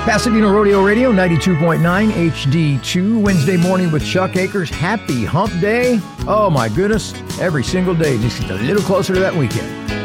Pasadena Rodeo Radio, 92.9 HD2, Wednesday morning with Chuck Akers. Happy Hump Day. Oh my goodness, every single day, just a little closer to that weekend.